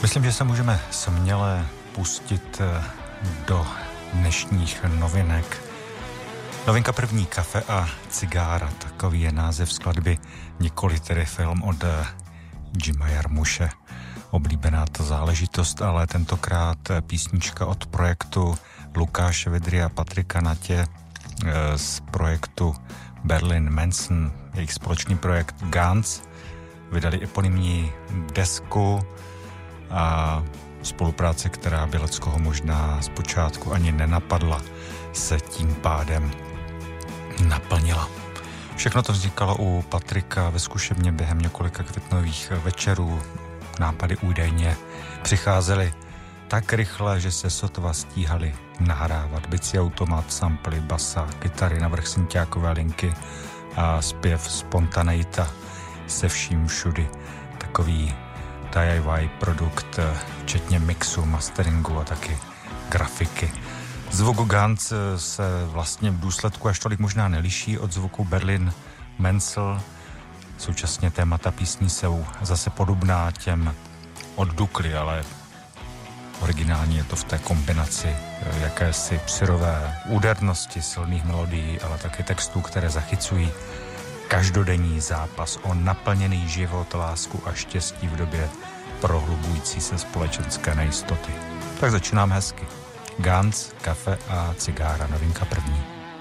Myslím, že se můžeme směle pustit do dnešních novinek. Novinka první, Kafe a cigára, takový je název skladby, nikoli tedy film od Jima Jarmuše. Oblíbená ta záležitost, ale tentokrát písnička od projektu Lukáše Vidry a Patrika Natě z projektu Berlin Manson, jejich společný projekt Guns. Vydali eponymní desku a spolupráce, která by leckoho možná zpočátku ani nenapadla, se tím pádem naplnila. Všechno to vznikalo u Patrika ve zkušebně během několika květnových večerů. Nápady údajně přicházely tak rychle, že se sotva stíhali nahrávat. Bicí automat, samply, basa, kytary, navrch synťákové linky a zpěv spontaneita se vším všudy. Takový DIY produkt, včetně mixu, masteringu a taky grafiky. Zvuk Guns se vlastně v důsledku až tolik možná neliší od zvuku Berlin Manson. Současně témata písní jsou zase podobná těm od Dukly, ale originální je to v té kombinaci jakési syrové údernosti, silných melodií, ale taky textů, které zachycují každodenní zápas o naplněný život, lásku a štěstí v době prohlubující se společenské nejistoty. Tak začínáme hezky. Guns, Kafe a cigára, novinka první.